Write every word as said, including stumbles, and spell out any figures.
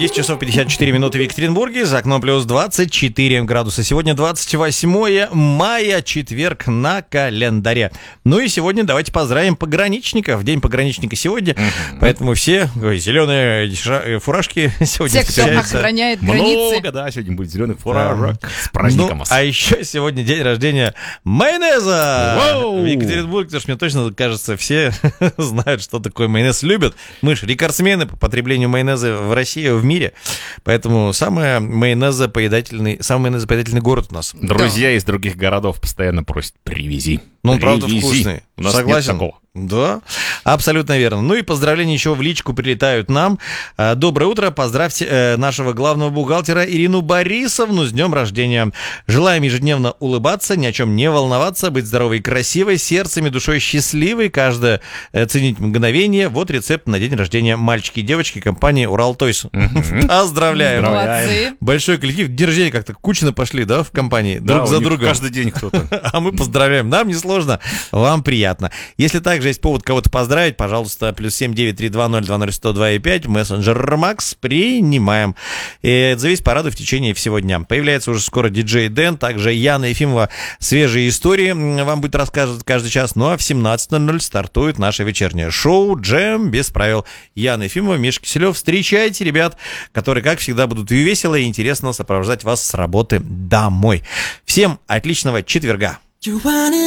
десять часов пятьдесят четыре минуты в Екатеринбурге, за окном плюс двадцать четыре градуса. Сегодня двадцать восьмое мая, четверг на календаре. Ну и сегодня давайте поздравим пограничников. День пограничника сегодня, mm-hmm. поэтому все ой, зеленые ша- фуражки сегодня встречаются. Те, кто охраняет границы. Много, да, сегодня будет зеленых фуражек. Да. С праздником. Ну, а еще сегодня день рождения майонеза. Воу! В Екатеринбурге, потому что мне точно кажется, все знают, что такое майонез, любят. Мы же рекордсмены по потреблению майонеза в России, в мире. Поэтому самый майонезопоедательный, самый майонезопоедательный город у нас. Друзья да. из других городов постоянно просят: привези. Ну, он привези. правда вкусный. У нас Согласен? Нет такого. Да, абсолютно верно. Ну и поздравления еще в личку прилетают нам. Доброе утро, поздравьте нашего главного бухгалтера Ирину Борисовну с днем рождения. Желаем ежедневно улыбаться, ни о чем не волноваться, быть здоровой и красивой, сердцем и душой счастливой, каждое ценить мгновение. Вот рецепт на день рождения мальчики и девочки компании Урал Тойс. Поздравляем. Молодцы. Большой коллектив. День рождения как-то кучно пошли, да, в компании, друг за другом. Каждый день кто-то. А мы поздравляем. Нам не сложно, вам приятно. Если также есть повод кого-то поздравить, пожалуйста, плюс семь девять три два ноль два ноль сто два и пять, мессенджер Макс, принимаем. И отзовись, порадуй в течение всего дня. Появляется уже скоро диджей Дэн, также Яна Ефимова, свежие истории вам будет рассказывать каждый час. Ну а в семнадцать ноль ноль стартует наше вечернее шоу «Джем без правил». Яна Ефимова, Миша Киселев. Встречайте ребят, которые, как всегда, будут весело и интересно сопровождать вас с работы домой. Всем отличного четверга.